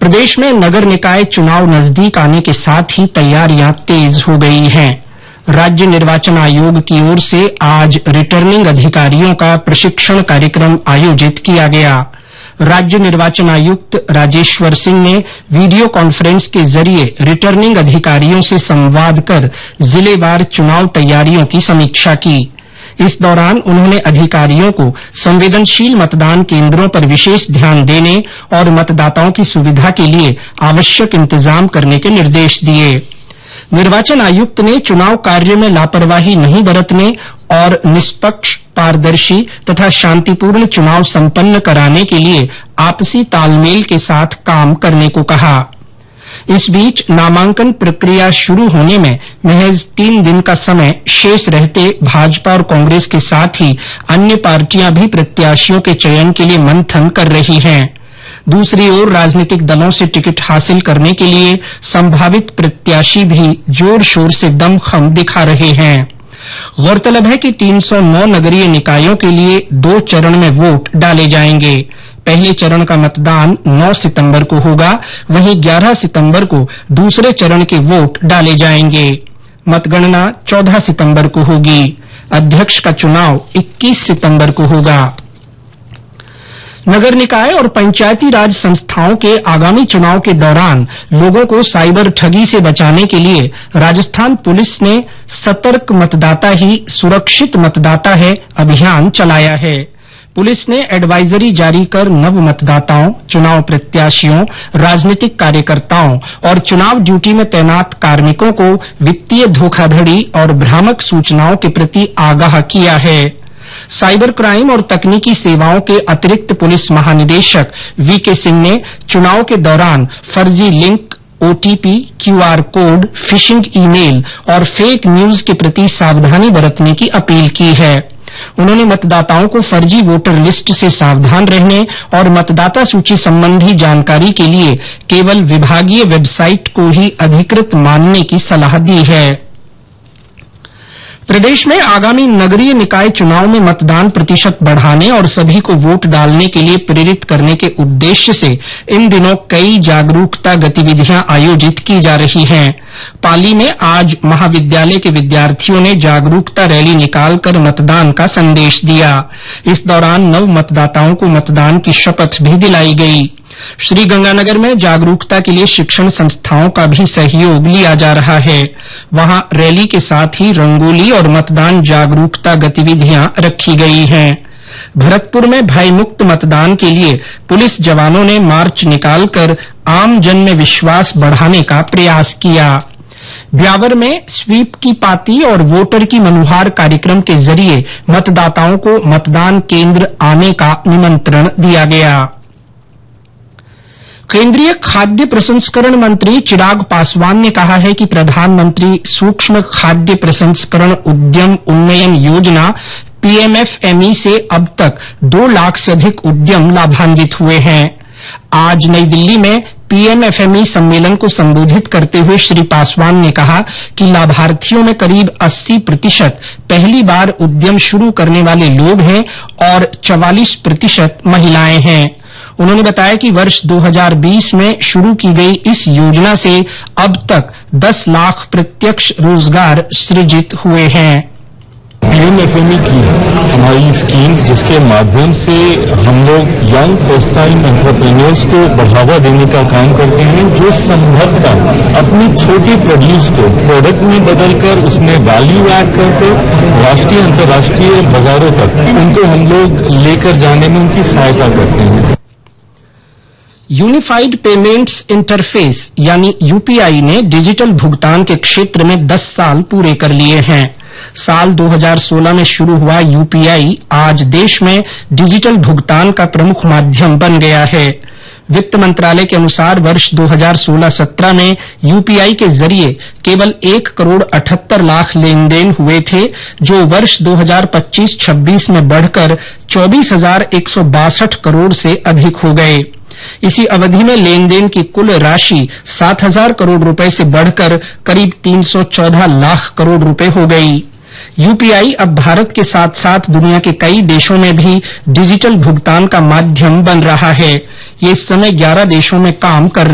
प्रदेश में नगर निकाय चुनाव नजदीक आने के साथ ही तैयारियां तेज हो गई हैं। राज्य निर्वाचन आयोग की ओर से आज रिटर्निंग अधिकारियों का प्रशिक्षण कार्यक्रम आयोजित किया गया। राज्य निर्वाचन आयुक्त राजेश्वर सिंह ने वीडियो कॉन्फ्रेंस के जरिए रिटर्निंग अधिकारियों से संवाद कर जिलेवार चुनाव तैयारियों की समीक्षा की। इस दौरान उन्होंने अधिकारियों को संवेदनशील मतदान केन्द्रों पर विशेष ध्यान देने और मतदाताओं की सुविधा के लिए आवश्यक इंतजाम करने के निर्देश दिए। निर्वाचन आयुक्त ने चुनाव कार्य में लापरवाही नहीं बरतने और निष्पक्ष, पारदर्शी तथा शांतिपूर्ण चुनाव संपन्न कराने के लिए आपसी तालमेल के साथ काम करने को कहा। इस बीच नामांकन प्रक्रिया शुरू होने में महज 3 दिन का समय शेष रहते भाजपा और कांग्रेस के साथ ही अन्य पार्टियां भी प्रत्याशियों के चयन के लिए मंथन कर रही हैं। दूसरी ओर राजनीतिक दलों से टिकट हासिल करने के लिए संभावित प्रत्याशी भी जोर शोर से दमखम दिखा रहे हैं। गौरतलब है कि 309 नगरीय निकायों के लिए 2 चरण में वोट डाले जाएंगे। पहले चरण का मतदान 9 सितंबर को होगा, वहीं 11 सितंबर को दूसरे चरण के वोट डाले जाएंगे। मतगणना 14 सितंबर को होगी। अध्यक्ष का चुनाव 21 सितंबर को होगा। नगर निकाय और पंचायती राज संस्थाओं के आगामी चुनाव के दौरान लोगों को साइबर ठगी से बचाने के लिए राजस्थान पुलिस ने सतर्क मतदाता ही सुरक्षित मतदाता है अभियान चलाया है। पुलिस ने एडवाइजरी जारी कर नव मतदाताओं, चुनाव प्रत्याशियों, राजनीतिक कार्यकर्ताओं और चुनाव ड्यूटी में तैनात कार्मिकों को वित्तीय धोखाधड़ी और भ्रामक सूचनाओं के प्रति आगाह किया है। साइबर क्राइम और तकनीकी सेवाओं के अतिरिक्त पुलिस महानिदेशक वीके सिंह ने चुनाव के दौरान फर्जी link, OTP, QR code, phishing email और फेक न्यूज के प्रति सावधानी बरतने की अपील की है। उन्होंने मतदाताओं को फर्जी वोटर लिस्ट से सावधान रहने और मतदाता सूची संबंधी जानकारी के लिए केवल विभागीय वेबसाइट को ही अधिकृत मानने की सलाह दी है। प्रदेश में आगामी नगरीय निकाय चुनाव में मतदान प्रतिशत बढ़ाने और सभी को वोट डालने के लिए प्रेरित करने के उद्देश्य से इन दिनों कई जागरूकता गतिविधियां आयोजित की जा रही हैं। पाली में आज महाविद्यालय के विद्यार्थियों ने जागरूकता रैली निकालकर मतदान का संदेश दिया। इस दौरान नव मतदाताओं को मतदान की शपथ भी दिलाई गई। श्रीगंगानगर में जागरूकता के लिए शिक्षण संस्थाओं का भी सहयोग लिया जा रहा है। वहां रैली के साथ ही रंगोली और मतदान जागरूकता गतिविधियां रखी गई हैं। भरतपुर में भयमुक्त मतदान के लिए पुलिस जवानों ने मार्च निकालकर आम जन में विश्वास बढ़ाने का प्रयास किया। ब्यावर में स्वीप की पाती और वोटर की मनुहार कार्यक्रम के जरिए मतदाताओं को मतदान केंद्र आने का निमंत्रण दिया गया। केंद्रीय खाद्य प्रसंस्करण मंत्री चिराग पासवान ने कहा है कि प्रधानमंत्री सूक्ष्म खाद्य प्रसंस्करण उद्यम उन्नयन योजना पीएमएफएमई से अब तक 2 लाख से अधिक उद्यम लाभान्वित हुए हैं। आज नई दिल्ली में पीएमएफएमई सम्मेलन को संबोधित करते हुए श्री पासवान ने कहा कि लाभार्थियों में करीब 80% पहली बार उद्यम शुरू करने वाले लोग हैं और 44% महिलाएं हैं। उन्होंने बताया कि वर्ष 2020 में शुरू की गई इस योजना से अब तक 10 लाख प्रत्यक्ष रोजगार सृजित हुए हैं। पीएमएफएमई की हमारी स्कीम जिसके माध्यम से हम लोग यंग फर्स्ट टाइम एंटरप्रेन्योर्स को बढ़ावा देने का काम करते हैं, जो संभवतः अपनी छोटी प्रोड्यूस को प्रोडक्ट में बदलकर उसमें वैल्यू ऐड करके राष्ट्रीय अंतर्राष्ट्रीय बाजारों तक उनको हम लोग लेकर जाने में उनकी सहायता करते हैं। यूनिफाइड पेमेंट्स इंटरफेस यानी यूपीआई ने डिजिटल भुगतान के क्षेत्र में 10 साल पूरे कर लिए हैं। साल 2016 में शुरू हुआ यूपीआई आज देश में डिजिटल भुगतान का प्रमुख माध्यम बन गया है। वित्त मंत्रालय के अनुसार वर्ष 2016-17 में यूपीआई के जरिए केवल 1 करोड़ 78 लाख लेन देन हुए थे, जो वर्ष 2025-26 में बढ़कर 24,162 करोड़ से अधिक हो गए। इसी अवधि में लेन देन की कुल राशि 7,000 करोड़ रुपए से बढ़कर करीब 314 लाख करोड़ रुपए हो गई। यूपीआई अब भारत के साथ साथ दुनिया के कई देशों में भी डिजिटल भुगतान का माध्यम बन रहा है। ये इस समय 11 देशों में काम कर